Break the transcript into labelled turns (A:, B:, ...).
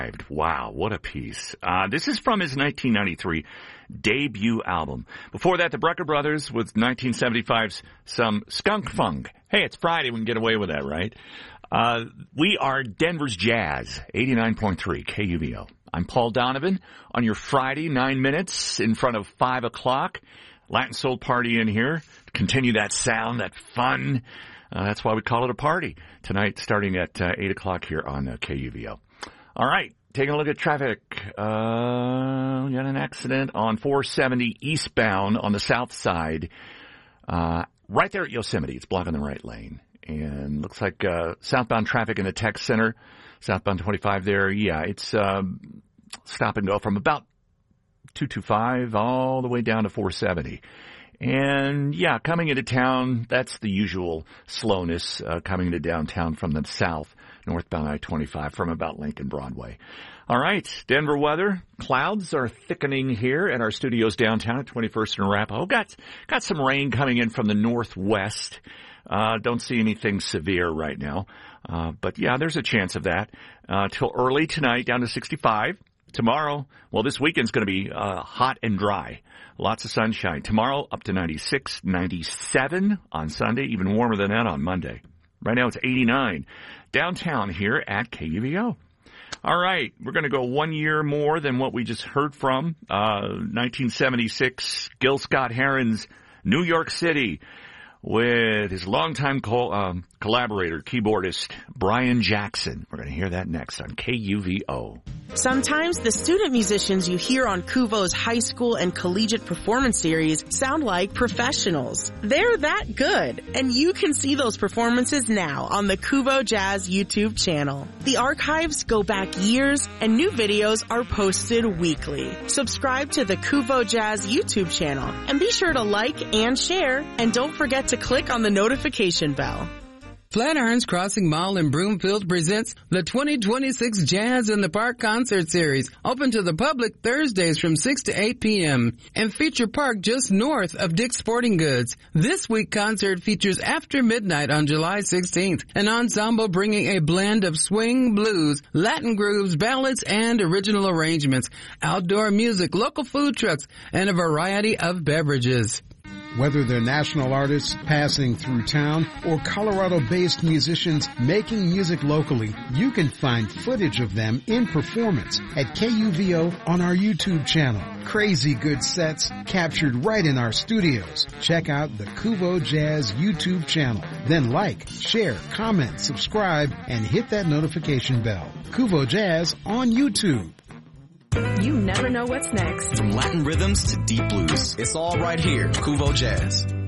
A: Wow, what a piece. This is from his 1993 debut album. Before that, the Brucker Brothers with 1975's Some Skunk Funk. Hey, it's Friday. We can get away with that, right? We are Denver's Jazz, 89.3 KUVO. I'm Paul Donovan on your Friday, 9 minutes in front of 5 o'clock. Latin Soul Party in here. Continue that sound, that fun. That's why we call it a party. Tonight, starting at 8 o'clock here on KUVO. All right, taking a look at traffic. We got an accident on 470 eastbound on the south side. Right there at Yosemite. It's blocking the right lane. And looks like southbound traffic in the tech center. Southbound 25 there. Yeah, it's stop and go from about 225 all the way down to 470. And, yeah, coming into town, that's the usual slowness coming into downtown from the south, northbound I-25 from about Lincoln Broadway. All right, Denver weather. Clouds are thickening here at our studios downtown at 21st and Arapahoe. Got some rain coming in from the northwest. Don't see anything severe right now. But, yeah, there's a chance of that. Till early tonight, down to 65. Tomorrow, well, this weekend's going to be hot and dry. Lots of sunshine. Tomorrow, up to 96, 97 on Sunday, even warmer than that on Monday. Right now, it's 89 downtown here at KUVO. All right, we're going to go 1 year more than what we just heard from. 1976, Gil Scott-Heron's New York City with his longtime collaborator, keyboardist, Brian Jackson. We're going to hear that next on KUVO.
B: Sometimes the student musicians you hear on KUVO's high school and collegiate performance series sound like professionals. They're that good, and you can see those performances now on the KUVO Jazz YouTube channel. The archives go back years, and new videos are posted weekly. Subscribe to the KUVO Jazz YouTube channel, and be sure to like and share, and don't forget to click on the notification bell.
C: Flatirons Crossing Mall in Broomfield presents the 2026 Jazz in the Park Concert Series, open to the public Thursdays from 6 to 8 p.m. and feature park just north of Dick's Sporting Goods. This week concert features After Midnight on July 16th, an ensemble bringing a blend of swing, blues, Latin grooves, ballads, and original arrangements, outdoor music, local food trucks, and a variety of beverages.
D: Whether they're national artists passing through town or Colorado-based musicians making music locally, you can find footage of them in performance at KUVO on our YouTube channel. Crazy good sets captured right in our studios. Check out the KUVO Jazz YouTube channel. Then like, share, comment, subscribe, and hit that notification bell. KUVO Jazz on YouTube.
E: You never know what's next.
F: From Latin rhythms to deep blues, it's all right here, KUVO Jazz.